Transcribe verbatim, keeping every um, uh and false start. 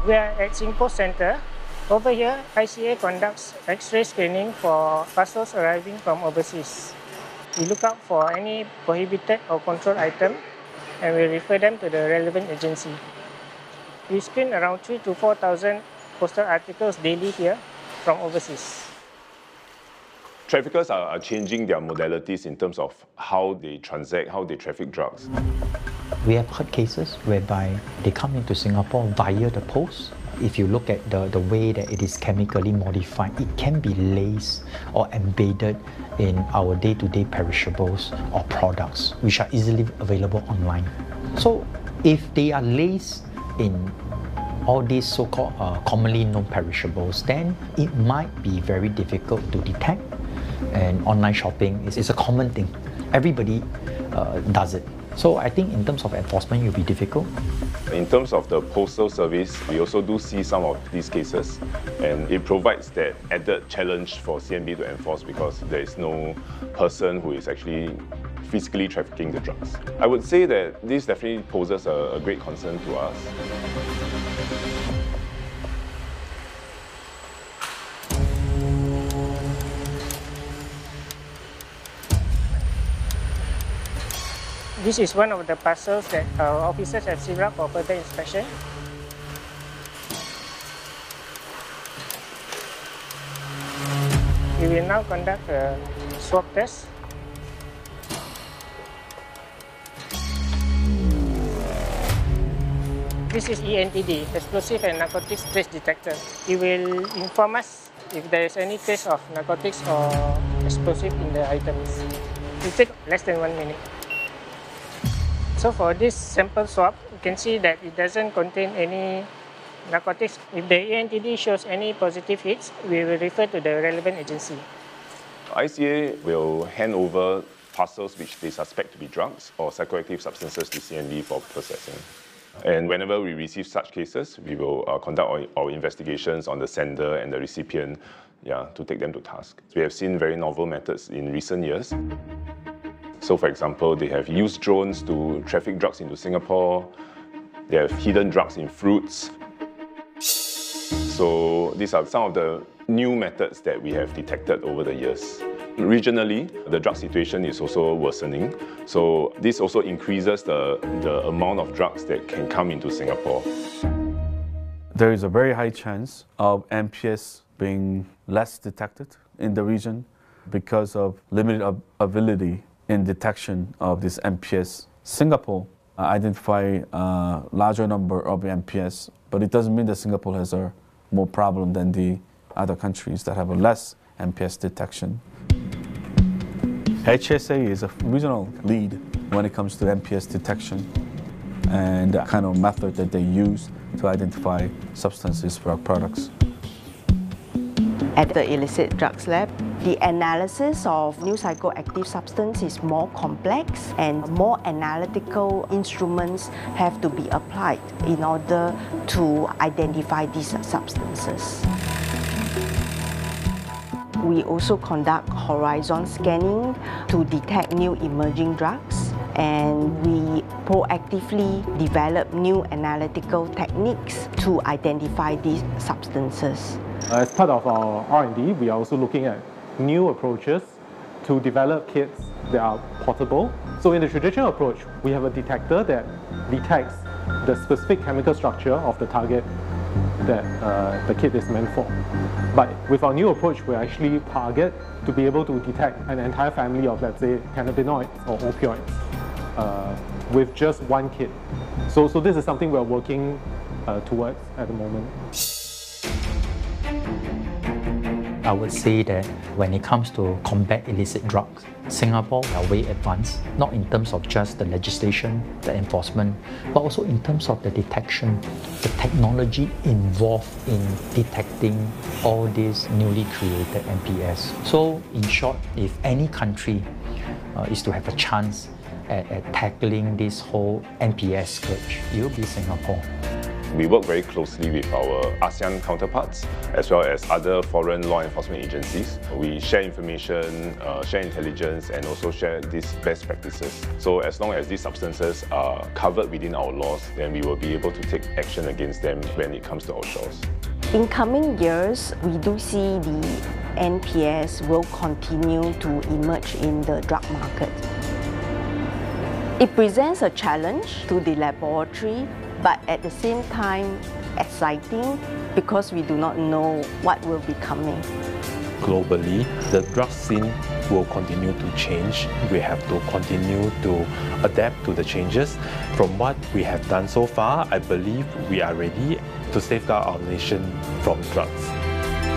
We are at Singpost Center. Over here, I C A conducts X-ray screening for parcels arriving from overseas. We look out for any prohibited or controlled item and we refer them to the relevant agency. We screen around three to four thousand postal articles daily here from overseas. Traffickers are, are changing their modalities in terms of how they transact, how they traffic drugs. We have heard cases whereby they come into Singapore via the post. If you look at the, the way that it is chemically modified, it can be laced or embedded in our day-to-day perishables or products, which are easily available online. So if they are laced in all these so-called uh, commonly known perishables, then it might be very difficult to detect. And online shopping is, is a common thing. Everybody uh, does it. So I think in terms of enforcement, it will be difficult. In terms of the postal service, we also do see some of these cases, and it provides that added challenge for C N B to enforce because there is no person who is actually physically trafficking the drugs. I would say that this definitely poses a, a great concern to us. This is one of the parcels that our officers have sealed up for further inspection. We will now conduct a swab test. This is E N T D, Explosive and Narcotics Trace Detector. It will inform us if there is any trace of narcotics or explosive in the items. It will take less than one minute. So for this sample swab, you can see that it doesn't contain any narcotics. If the E N T D shows any positive hits, we will refer to the relevant agency. I C A will hand over parcels which they suspect to be drugs or psychoactive substances to C N B for processing. And whenever we receive such cases, we will uh, conduct our, our investigations on the sender and the recipient, yeah, to take them to task. We have seen very novel methods in recent years. So for example, they have used drones to traffic drugs into Singapore. They have hidden drugs in fruits. So these are some of the new methods that we have detected over the years. Regionally, the drug situation is also worsening. So this also increases the, the amount of drugs that can come into Singapore. There is a very high chance of M P S being less detected in the region because of limited ab ability in detection of this M P S. Singapore uh, identify a larger number of M P S, but it doesn't mean that Singapore has a more problem than the other countries that have a less M P S detection. H S A is a regional lead when it comes to M P S detection and the kind of method that they use to identify substances for our products. At the illicit drugs lab, the analysis of new psychoactive substance is more complex and more analytical instruments have to be applied in order to identify these substances. We also conduct horizon scanning to detect new emerging drugs, and we proactively develop new analytical techniques to identify these substances. As part of our R and D, we are also looking at new approaches to develop kits that are portable. So in the traditional approach, we have a detector that detects the specific chemical structure of the target that uh, the kit is meant for. But with our new approach, we actually target to be able to detect an entire family of, let's say, cannabinoids or opioids uh, with just one kit. So, so this is something we're working uh, towards at the moment. I would say that when it comes to combat illicit drugs, Singapore are way advanced, not in terms of just the legislation, the enforcement, but also in terms of the detection, the technology involved in detecting all these newly created M P S. So in short, if any country uh, is to have a chance at, at tackling this whole M P S scourge, it will be Singapore. We work very closely with our ASEAN counterparts as well as other foreign law enforcement agencies. We share information, uh, share intelligence, and also share these best practices. So as long as these substances are covered within our laws, then we will be able to take action against them when it comes to our shores. In coming years, we do see the N P S will continue to emerge in the drug market. It presents a challenge to the laboratory, but at the same time exciting because we do not know what will be coming. Globally, the drug scene will continue to change. We have to continue to adapt to the changes. From what we have done so far, I believe we are ready to safeguard our nation from drugs.